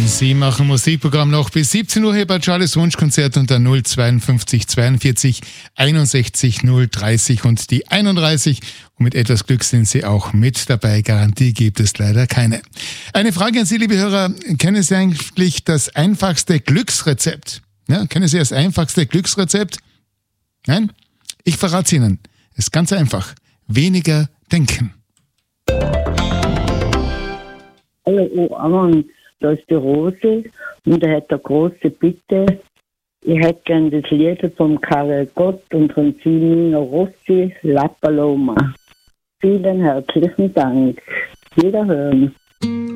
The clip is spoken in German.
Sie machen Musikprogramm noch bis 17 Uhr hier bei Charlies Wunschkonzert unter 052 42 61 030 und die 31. Und mit etwas Glück sind Sie auch mit dabei. Garantie gibt es leider keine. Eine Frage an Sie, liebe Hörer. Kennen Sie eigentlich das einfachste Glücksrezept? Ja, kennen Sie das einfachste Glücksrezept? Nein? Ich verrate es Ihnen. Es ist ganz einfach. Weniger denken. Hallo, Amann, da ist die Rose und er hat eine große Bitte. Ich hätte gern das Lied vom Karel Gott und von Silvino Rossi, La Paloma. Vielen herzlichen Dank. Wiederhören.